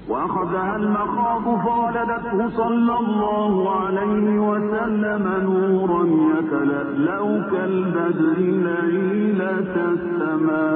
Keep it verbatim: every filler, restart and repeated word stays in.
وأخذها المخاض فولدته صلى الله عليه وسلم نورا يتلألأ كالبدر ليلة السماء.